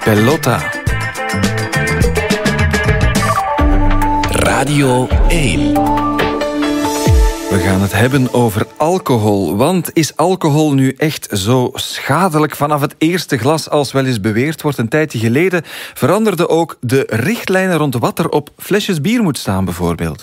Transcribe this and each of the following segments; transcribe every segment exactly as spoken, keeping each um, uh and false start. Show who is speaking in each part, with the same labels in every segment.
Speaker 1: Pelota. Radio één. We gaan het hebben over alcohol. Want is alcohol nu echt zo schadelijk vanaf het eerste glas als wel eens beweerd wordt? Een tijdje geleden veranderden ook de richtlijnen rond wat er op flesjes bier moet staan, bijvoorbeeld.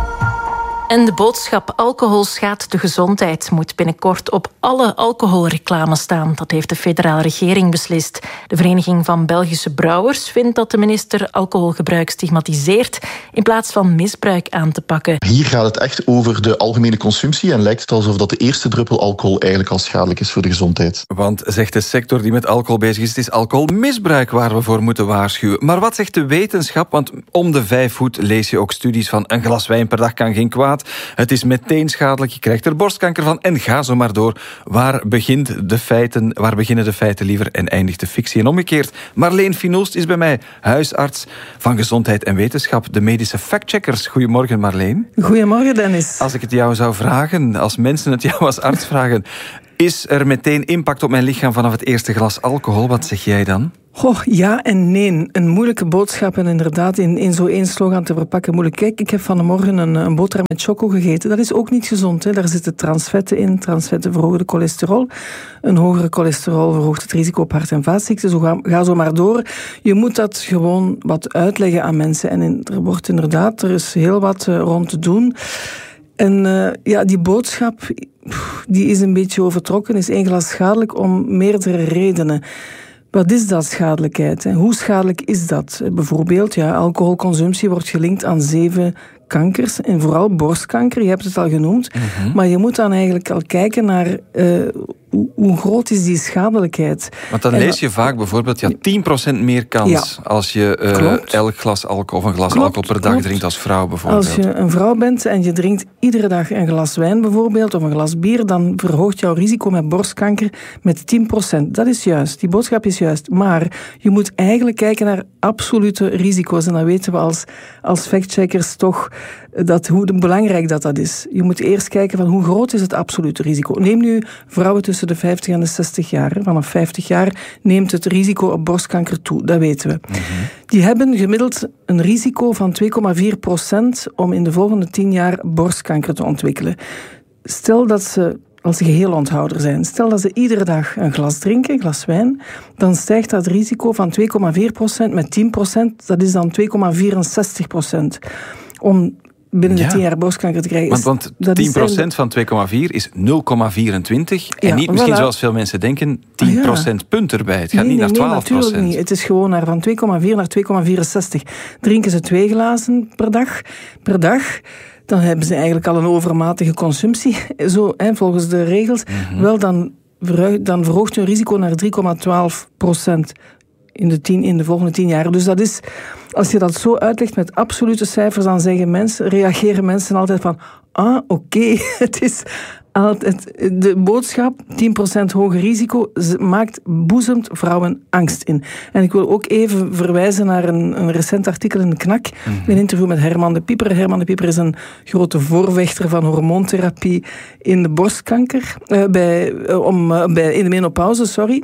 Speaker 2: En de boodschap alcohol schaadt de gezondheid moet binnenkort op alle alcoholreclame staan. Dat heeft de federale regering beslist. De Vereniging van Belgische Brouwers vindt dat de minister alcoholgebruik stigmatiseert in plaats van misbruik aan te pakken.
Speaker 3: Hier gaat het echt over de algemene consumptie en lijkt het alsof dat de eerste druppel alcohol eigenlijk al schadelijk is voor de gezondheid.
Speaker 1: Want, zegt de sector die met alcohol bezig is, het is alcoholmisbruik waar we voor moeten waarschuwen. Maar wat zegt de wetenschap? Want om de vijf voet lees je ook studies van een glas wijn per dag kan geen kwaad. Het is meteen schadelijk, je krijgt er borstkanker van en ga zo maar door. Waar, begint de feiten, waar beginnen de feiten liever en eindigt de fictie? En omgekeerd, Marleen Finoost is bij mij, huisarts van Gezondheid en Wetenschap, de medische factcheckers. Goedemorgen Marleen.
Speaker 4: Goedemorgen Dennis.
Speaker 1: Als ik het jou zou vragen, als mensen het jou als arts vragen, is er meteen impact op mijn lichaam vanaf het eerste glas alcohol? Wat zeg jij dan?
Speaker 4: Oh, ja en nee. Een moeilijke boodschap en inderdaad in, in zo één slogan te verpakken moeilijk. Kijk, ik heb vanmorgen een, een boterham met choco gegeten. Dat is ook niet gezond. Hè. Daar zitten transvetten in. Transvetten verhogen de cholesterol. Een hogere cholesterol verhoogt het risico op hart- en vaatziekten. Zo ga, ga zo maar door. Je moet dat gewoon wat uitleggen aan mensen. En in, er wordt inderdaad, er is heel wat uh, rond te doen. En uh, ja, die boodschap, die is een beetje overtrokken. Is één glas schadelijk om meerdere redenen. Wat is dat, schadelijkheid? Hè? Hoe schadelijk is dat? Bijvoorbeeld, ja, alcoholconsumptie wordt gelinkt aan zeven kankers. En vooral borstkanker, je hebt het al genoemd. Mm-hmm. Maar je moet dan eigenlijk al kijken naar uh, hoe, hoe groot is die schadelijkheid.
Speaker 1: Want dan en, lees je vaak bijvoorbeeld ja, tien procent meer kans ja, als je uh, elk glas alcohol of een glas klopt, alcohol per dag klopt. drinkt als vrouw bijvoorbeeld.
Speaker 4: Als je een vrouw bent en je drinkt iedere dag een glas wijn bijvoorbeeld of een glas bier, dan verhoogt jouw risico met borstkanker met tien procent. Dat is juist, die boodschap is juist. Maar je moet eigenlijk kijken naar absolute risico's. En dan weten we als, als factcheckers toch dat, hoe belangrijk dat, dat is. Je moet eerst kijken van hoe groot is het absolute risico. Neem nu vrouwen tussen de vijftig en de zestig jaar. Vanaf vijftig jaar neemt het risico op borstkanker toe. Dat weten we. Mm-hmm. Die hebben gemiddeld een risico van twee komma vier procent om in de volgende tien jaar borstkanker te ontwikkelen. Stel dat ze als ze geheel onthouder zijn. Stel dat ze iedere dag een glas drinken, een glas wijn, dan stijgt dat risico van twee komma vier procent met tien procent. Dat is dan twee komma vierenzestig procent. Om binnen de ja. tien jaar borstkanker te krijgen.
Speaker 1: Want, want tien procent van twee komma vier is nul komma vierentwintig. Ja, en niet misschien voilà. zoals veel mensen denken, tien procent ah, ja. punt erbij. Het gaat
Speaker 4: nee,
Speaker 1: niet naar
Speaker 4: nee,
Speaker 1: twaalf procent.
Speaker 4: Nee, natuurlijk niet. Het is gewoon naar van twee komma vier naar twee komma vierenzestig. Drinken ze twee glazen per dag, per dag, dan hebben ze eigenlijk al een overmatige consumptie. Zo, hè, volgens de regels. Mm-hmm. Wel, dan, verhoog, dan verhoogt hun risico naar drie komma twaalf procent in de, tien, in de volgende tien jaar. Dus dat is, als je dat zo uitlegt met absolute cijfers, dan zeggen mensen, reageren mensen altijd van, ah, oké, okay, het is altijd, de boodschap, tien procent hoger risico, maakt, boezemt vrouwen angst in. En ik wil ook even verwijzen naar een, een recent artikel in de Knak, mm-hmm. een interview met Herman de Pieper. Herman de Pieper is een grote voorvechter van hormoontherapie in de borstkanker, uh, bij, uh, om, uh, bij, in de menopauze, sorry.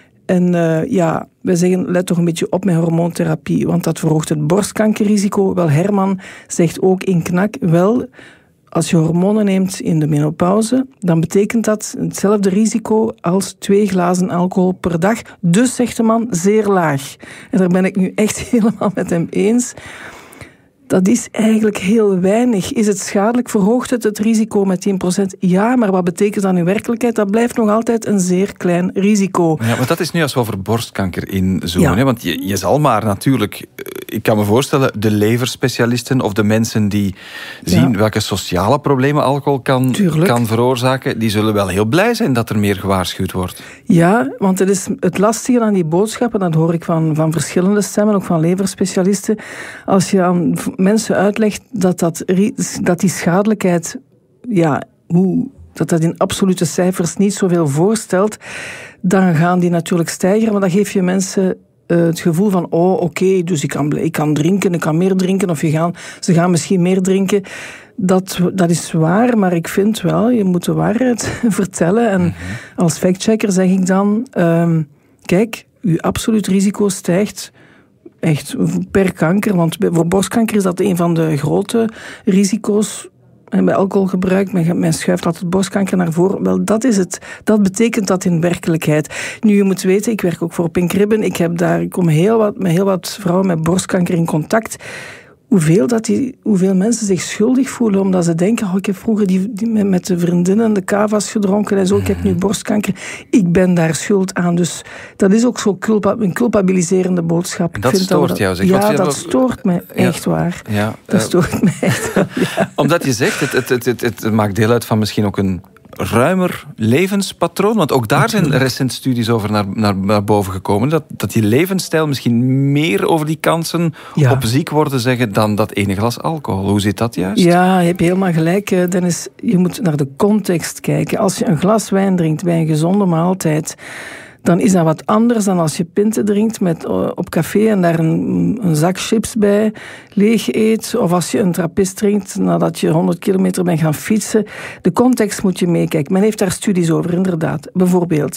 Speaker 4: En uh, ja, wij zeggen, let toch een beetje op met hormoontherapie, want dat verhoogt het borstkankerrisico. Wel, Herman zegt ook in Knak, wel, als je hormonen neemt in de menopauze, dan betekent dat hetzelfde risico als twee glazen alcohol per dag. Dus, zegt de man, zeer laag. En daar ben ik nu echt helemaal met hem eens. Dat is eigenlijk heel weinig. Is het schadelijk? Verhoogt het het risico met tien procent? Ja, maar wat betekent dat in werkelijkheid? Dat blijft nog altijd een zeer klein risico.
Speaker 1: Ja, maar dat is nu als we over borstkanker inzoomen. Ja. Hè? Want je, je zal maar natuurlijk, ik kan me voorstellen, de leverspecialisten of de mensen die zien ja. welke sociale problemen alcohol kan, kan veroorzaken, die zullen wel heel blij zijn dat er meer gewaarschuwd wordt. Ja,
Speaker 4: want het is het lastige aan die boodschappen, dat hoor ik van, van verschillende stemmen, ook van leverspecialisten. Als je aan mensen uitlegt dat, dat, dat die schadelijkheid, ja, hoe, dat dat in absolute cijfers niet zoveel voorstelt, dan gaan die natuurlijk stijgen, maar dan geef je mensen uh, het gevoel van, oh, oké, okay, dus ik kan, ik kan drinken, ik kan meer drinken, of je gaan, ze gaan misschien meer drinken. Dat, dat is waar, maar ik vind wel, je moet de waarheid vertellen. En mm-hmm. als factchecker zeg ik dan, um, kijk, uw absoluut risico stijgt echt per kanker. Want voor borstkanker is dat een van de grote risico's. En bij alcoholgebruik, men, men schuift altijd borstkanker naar voren. Wel, dat is het. Dat betekent dat in werkelijkheid. Nu, je moet weten, ik werk ook voor Pink Ribbon. Ik heb daar, ik kom heel wat, met heel wat vrouwen met borstkanker in contact. Hoeveel, dat die, hoeveel mensen zich schuldig voelen omdat ze denken, oh, ik heb vroeger die, die met, met de vriendinnen de cava's gedronken en zo, ik heb nu borstkanker, ik ben daar schuld aan. Dus dat is ook zo culpa, een culpabiliserende boodschap.
Speaker 1: Dat
Speaker 4: vind
Speaker 1: stoort
Speaker 4: dat,
Speaker 1: jou, zeg.
Speaker 4: Ja,
Speaker 1: Want,
Speaker 4: dat
Speaker 1: ja,
Speaker 4: stoort mij echt
Speaker 1: ja,
Speaker 4: waar.
Speaker 1: Ja,
Speaker 4: dat
Speaker 1: uh,
Speaker 4: stoort mij echt wel, ja.
Speaker 1: Omdat je zegt, het, het, het, het, het maakt deel uit van misschien ook een ruimer levenspatroon. Want ook daar zijn recent studies over naar, naar, naar boven gekomen. Dat, dat die levensstijl misschien meer over die kansen ja. op ziek worden zeggen dan dat ene glas alcohol. Hoe zit dat juist?
Speaker 4: Ja, je hebt helemaal gelijk, Dennis. Je moet naar de context kijken. Als je een glas wijn drinkt bij een gezonde maaltijd, dan is dat wat anders dan als je pinten drinkt met, uh, op café en daar een, een zak chips bij leeg eet. Of als je een trappist drinkt nadat je honderd kilometer bent gaan fietsen. De context moet je meekijken. Men heeft daar studies over, inderdaad. Bijvoorbeeld,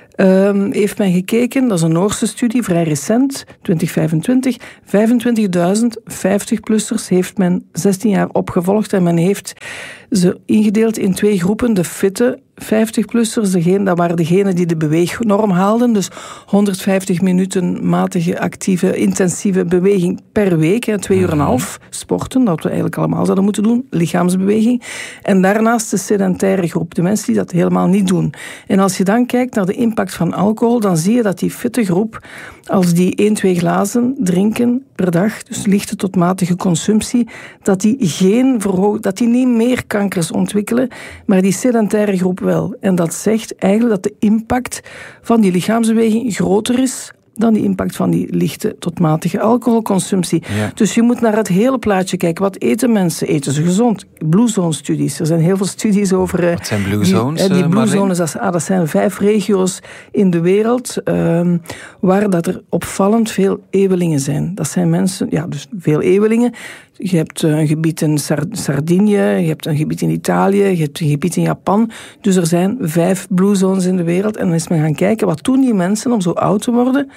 Speaker 4: Um, heeft men gekeken, dat is een Noorse studie, vrij recent, twintig vijfentwintig, vijfentwintigduizend vijftig-plussers heeft men zestien jaar opgevolgd en men heeft ze ingedeeld in twee groepen. De fitte vijftig-plussers, dat waren degenen die de beweegnorm haalden, dus honderdvijftig minuten matige, actieve, intensieve beweging per week, hè, twee uur en een half sporten, dat we eigenlijk allemaal zouden moeten doen, lichaamsbeweging. En daarnaast de sedentaire groep, de mensen die dat helemaal niet doen. En als je dan kijkt naar de impact van alcohol, dan zie je dat die fitte groep, als die één, twee glazen drinken per dag, dus lichte tot matige consumptie, dat die geen verhoog, dat die niet meer kankers ontwikkelen, maar die sedentaire groep wel. En dat zegt eigenlijk dat de impact van die lichaamsbeweging groter is dan die impact van die lichte tot matige alcoholconsumptie. Ja. Dus je moet naar het hele plaatje kijken. Wat eten mensen? Eten ze gezond? Blue Zone studies. Er zijn heel veel studies over...
Speaker 1: Wat zijn Blue Zones?
Speaker 4: Die, die Blue Zones, dat, ah, dat zijn vijf regio's in de wereld um, waar dat er opvallend veel eeuwelingen zijn. Dat zijn mensen... Ja, dus veel eeuwelingen. Je hebt een gebied in Sardinië, je hebt een gebied in Italië, je hebt een gebied in Japan. Dus er zijn vijf Blue Zones in de wereld. En dan is men gaan kijken, wat doen die mensen om zo oud te worden?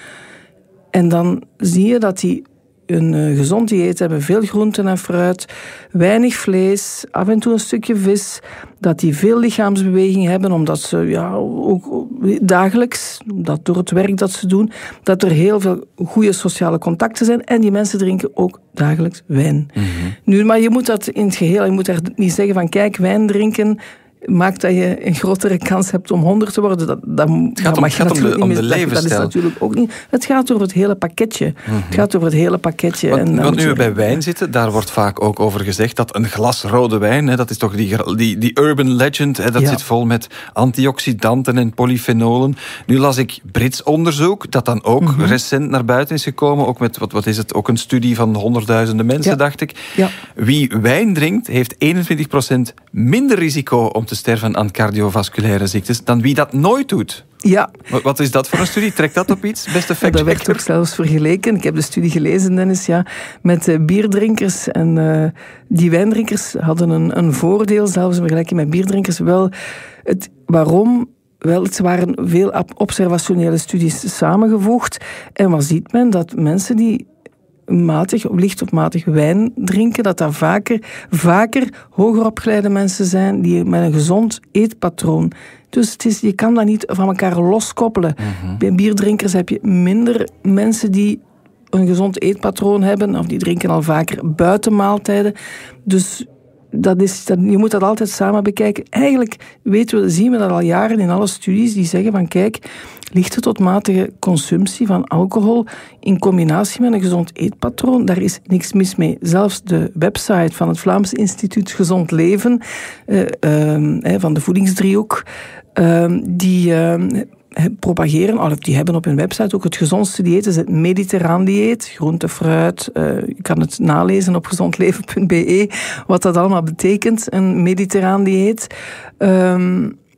Speaker 4: En dan zie je dat die een uh, gezond dieet hebben, veel groenten en fruit, weinig vlees, af en toe een stukje vis, dat die veel lichaamsbeweging hebben, omdat ze ja, ook dagelijks, dat door het werk dat ze doen, dat er heel veel goede sociale contacten zijn en die mensen drinken ook dagelijks wijn. Mm-hmm. Nu, maar je moet dat in het geheel, je moet daar niet zeggen van kijk, wijn drinken maakt dat je een grotere kans hebt om honderd te worden. Dat, dat
Speaker 1: het gaat om,
Speaker 4: mag je
Speaker 1: gaat
Speaker 4: natuurlijk
Speaker 1: om de,
Speaker 4: niet
Speaker 1: om de
Speaker 4: mis, dat, dat is natuurlijk ook niet. Het gaat over het hele pakketje. Mm-hmm. Het gaat over het hele pakketje.
Speaker 1: Want,
Speaker 4: en
Speaker 1: want nu
Speaker 4: je...
Speaker 1: we bij wijn zitten, daar wordt vaak ook over gezegd dat een glas rode wijn, hè, dat is toch die, die, die urban legend, hè, dat ja. zit vol met antioxidanten en polyfenolen. Nu las ik Brits onderzoek, dat dan ook mm-hmm. recent naar buiten is gekomen, ook met, wat, wat is het, ook een studie van honderdduizenden mensen, ja. dacht ik.
Speaker 4: Ja.
Speaker 1: Wie wijn drinkt, heeft eenentwintig procent minder risico om te sterven aan cardiovasculaire ziektes dan wie dat nooit doet.
Speaker 4: Ja.
Speaker 1: Wat is dat voor een studie? Trekt dat op iets? Beste fact-checker?
Speaker 4: Dat werd ook zelfs vergeleken. Ik heb de studie gelezen, Dennis, ja, met uh, bierdrinkers. En uh, die wijndrinkers hadden een, een voordeel, zelfs in vergelijking met bierdrinkers. Wel, het, waarom? Wel, het waren veel observationele studies samengevoegd. En wat ziet men? Dat mensen die matig of licht op matig wijn drinken, dat dat vaker, vaker hoger opgeleide mensen zijn die met een gezond eetpatroon. Dus het is, je kan dat niet van elkaar loskoppelen. Mm-hmm. Bij bierdrinkers heb je minder mensen die een gezond eetpatroon hebben, of die drinken al vaker buiten maaltijden. Dus dat is, dat, je moet dat altijd samen bekijken. Eigenlijk weten we, zien we dat al jaren in alle studies die zeggen van kijk, lichte tot matige consumptie van alcohol in combinatie met een gezond eetpatroon, daar is niks mis mee. Zelfs de website van het Vlaams Instituut Gezond Leven, uh, uh, van de voedingsdriehoek, uh, die uh, propageren, of die hebben op hun website ook het gezondste dieet, is het mediterraan dieet, groente, fruit, uh, je kan het nalezen op gezondleven punt be, wat dat allemaal betekent, een mediterraan dieet. Um,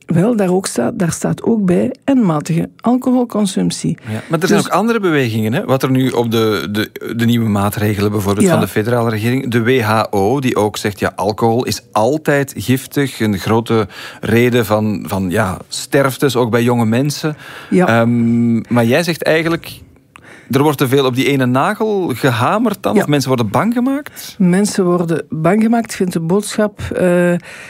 Speaker 4: Wel, daar, ook staat, daar staat ook bij en matige alcoholconsumptie.
Speaker 1: Ja, maar er zijn
Speaker 4: dus,
Speaker 1: ook andere bewegingen, hè? Wat er nu op de, de, de nieuwe maatregelen bijvoorbeeld ja. van de federale regering, de W H O, die ook zegt, ja, alcohol is altijd giftig, een grote reden van, van ja, sterftes, ook bij jonge mensen.
Speaker 4: Ja.
Speaker 1: Um, maar jij zegt eigenlijk, er wordt te veel op die ene nagel gehamerd dan? Ja. Of mensen worden bang gemaakt?
Speaker 4: Mensen worden bang gemaakt. Ik vind de boodschap Uh,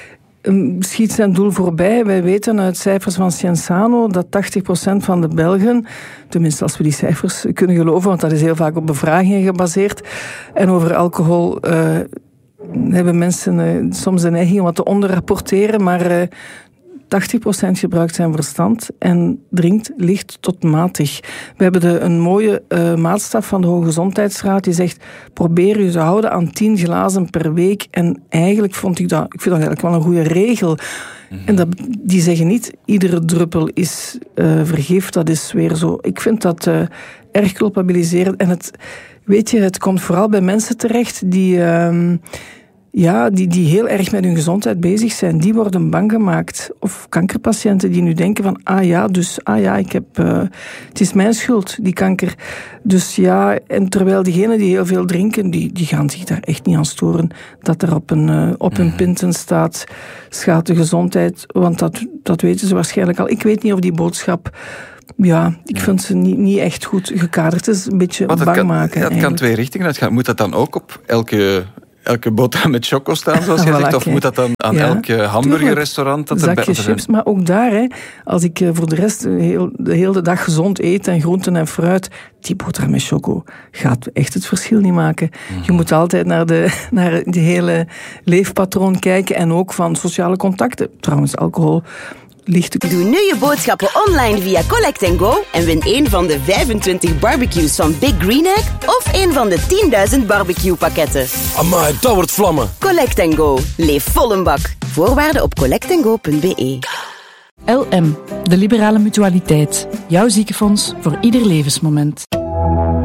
Speaker 4: schiet zijn doel voorbij. Wij weten uit cijfers van Cienzano dat tachtig procent van de Belgen, tenminste als we die cijfers kunnen geloven, want dat is heel vaak op bevragingen gebaseerd, en over alcohol uh, hebben mensen uh, soms de neiging om wat te onderrapporteren, maar uh, tachtig procent gebruikt zijn verstand en drinkt licht tot matig. We hebben de, een mooie uh, maatstaf van de Hoogezondheidsraad die zegt, probeer je te houden aan tien glazen per week. En eigenlijk vond ik dat, ik vind dat eigenlijk wel een goede regel. Mm-hmm. En dat, die zeggen niet, iedere druppel is uh, vergif, dat is weer zo. Ik vind dat uh, erg culpabiliserend. En het, weet je, het komt vooral bij mensen terecht die Uh, Ja, die, die heel erg met hun gezondheid bezig zijn, die worden bang gemaakt. Of kankerpatiënten die nu denken van, ah ja, dus, ah ja, ik heb, uh, het is mijn schuld, die kanker. Dus ja, en terwijl diegenen die heel veel drinken, die, die gaan zich daar echt niet aan storen. Dat er op een, uh, op hun pinten staat, schaadt de gezondheid. Want dat, dat weten ze waarschijnlijk al. Ik weet niet of die boodschap, ja, ik vind ze niet, niet echt goed gekaderd. Het is een beetje bang
Speaker 1: kan,
Speaker 4: maken.
Speaker 1: Dat kan twee richtingen uitgaan. Moet dat dan ook op elke elke boterham met choco staan, zoals je zegt? Of moet dat dan aan ja, elk hamburgerrestaurant? Dat
Speaker 4: zakje chips, maar ook daar, hè, als ik voor de rest heel, de hele dag gezond eet en groenten en fruit, die boterham met choco gaat echt het verschil niet maken. Mm-hmm. Je moet altijd naar de, naar de hele leefpatroon kijken en ook van sociale contacten. Trouwens, alcohol ligt.
Speaker 5: Doe nu je boodschappen online via Collect and Go en win een van de vijfentwintig barbecues van Big Green Egg of een van de tienduizend barbecue-pakketten.
Speaker 6: Amai, dat wordt vlammen.
Speaker 5: Collect and Go. Leef vol een bak. Voorwaarden op collect and go punt b e.
Speaker 7: L M, de liberale mutualiteit. Jouw ziekenfonds voor ieder levensmoment.